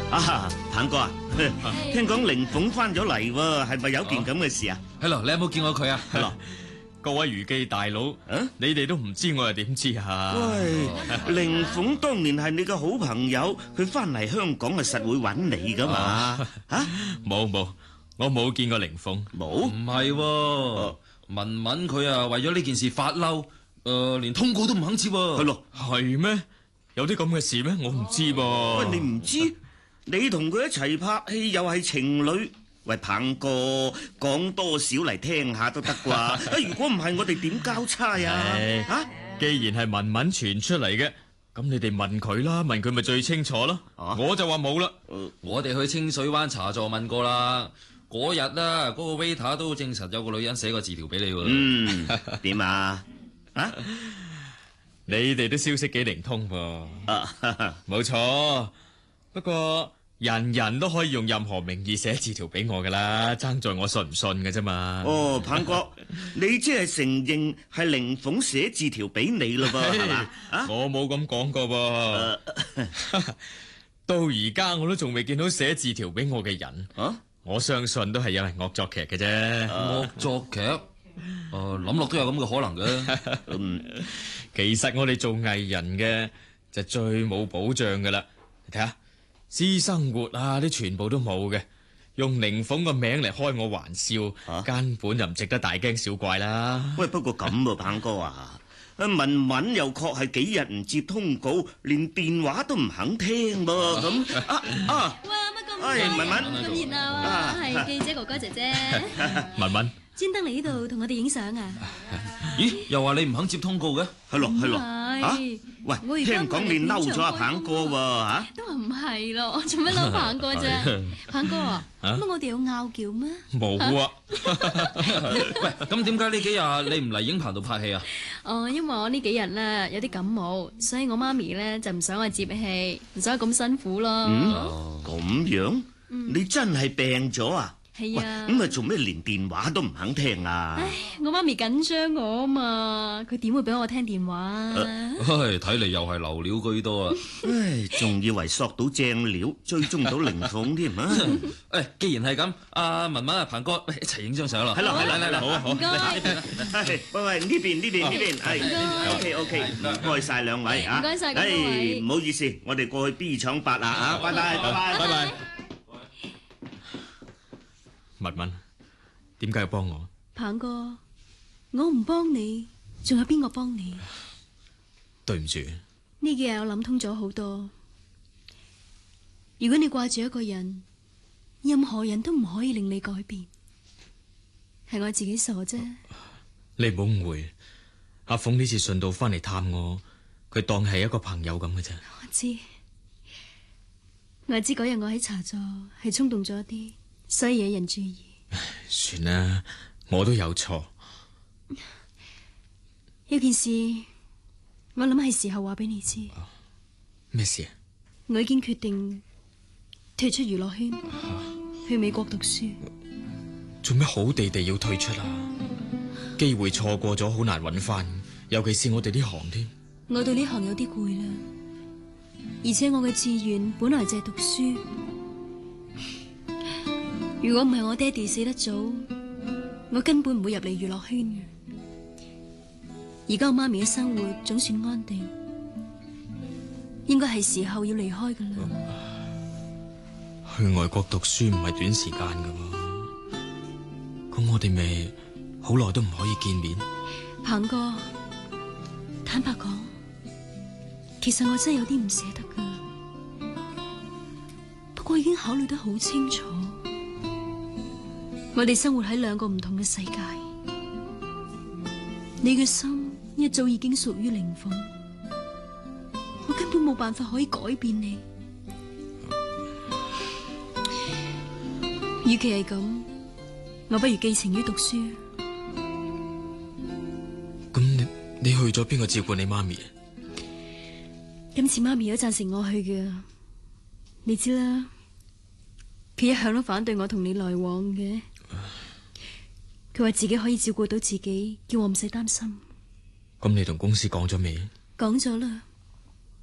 鵬哥啊，聽講凌鳳翻咗嚟喎，係咪有件咁嘅事啊？ 係咯，你有冇見過佢啊？ 係咯， 各位漁記大佬，你哋都唔知，我又點知啊？ 喂，凌鳳當年係你嘅好朋友，佢翻嚟香港啊，實會揾你噶嘛？ 冇，我冇見過凌鳳。 冇？ 唔係喎，文文佢啊為咗呢件事發嬲，連通告都唔肯接喎。 係咯， 係咩？有啲咁嘅事咩？我唔知噃。 喂，你唔知？你同佢一齊拍戲又係情侶，喂，鵬哥講多少嚟聽下都得啩？如果唔係，我哋點交差啊？ 既然係文文傳出嚟嘅，咁你哋問佢啦，問佢咪最清楚咯。我就話冇啦。 我哋去清水灣茶座問過啦，嗰日啊，嗰個 waiter 都證實有個女人寫個字條俾你喎。 點啊？ 你哋都消息幾靈通噃。冇錯，不過人人都可以用任何名義寫字條俾我噶啦，爭在我信唔信嘅啫嘛。 鵬哥，你即係承認係凌鳳寫字條俾你咯噃，係嘛？ 我冇咁講過噃。到而家我都仲未見到寫字條俾我嘅人。我相信都係有人惡作劇嘅啫。 惡作劇？諗落都有咁嘅可能嘅。 其實我哋做藝人嘅就最冇保障噶啦。你睇下私生活啊，啲全部都冇嘅。用凌鳳個名嚟開我玩笑，根本就唔值得大驚小怪啦。 喂，不過咁喎，鵬哥啊，文文又確係幾日唔接通告，連電話都唔肯聽噃。咁哇，乜咁文文咁熱鬧啊？係記者哥哥姐姐。 文文專登嚟呢度同我哋影相啊？ 咦，又話你唔肯接通告嘅？ 係咯。喂，聽講你嬲咗阿鵬哥喎？ 都話唔係咯，我做咩嬲鵬哥啫？鵬哥啊，乜我哋有拗撬咩？ 冇啊。 喂，咁點解呢幾日你唔嚟影棚度拍戲啊？ 因為我呢幾日咧有啲感冒，所以我媽咪咧就唔想我接戲，唔想咁辛苦咯。 咁樣？你真係病咗啊？ 係啊。 咁做咩連電話都唔肯聽啊？ 我媽咪緊張我啊嘛，佢點會俾我聽電話？ 睇嚟又係流料居多啊！ 仲以為索到正料，追蹤到凌鳳添啊！ 既然係咁，阿文文啊，鵬哥，一齊影張相啦！ 係啦， 好啊，好。 唔該。 喂，呢邊，係 OK，唔該晒兩位啊！ 唔該晒各位。 唔好意思，我哋過去 B 廠8啦，拜拜。 文文，點解要幫我？ 鵬哥，我唔幫你，仲有邊個幫你？ 對唔住。 呢幾日我諗通咗好多。如果你掛住一個人，任何人都唔可以令你改變。係我自己傻啫。 你唔好誤會，阿鳳呢次順道翻嚟探我，佢當係一個朋友咁嘅啫。 我知嗰日我喺茶座係衝動咗啲，所以惹人注意。 算啦，我都有錯。 有件事，我諗係時候話俾你知。 咩事啊？ 我已經決定退出娛樂圈，去美國讀書。 做咩好地地要退出啊？機會錯過咗，好難搵翻，尤其是我哋呢行添。 我對呢行有啲攰啦，而且我嘅志願本來就係讀書。如果唔係我爹哋死得早，我根本唔會入嚟娛樂圈嘅。而家我媽咪嘅生活總算安定，應該係時候要離開噶啦。 去外國讀書唔係短時間噶喎，咁我哋咪好耐都唔可以見面。 鵬哥，坦白講，其實我真係有啲唔捨得噶，不過已經考慮得好清楚。我哋生活喺兩個唔同嘅世界，你嘅心一早已經屬於凌鳳，我根本冇辦法可以改變你。與其係咁，我不如寄情於讀書。 咁你去咗邊個照顧你媽咪？ 今次媽咪都贊成我去嘅，你知啦，佢一向都反對我同你來往嘅。佢話自己可以照顧到自己，叫我唔使擔心。 咁你同公司講咗未？ 講咗啦，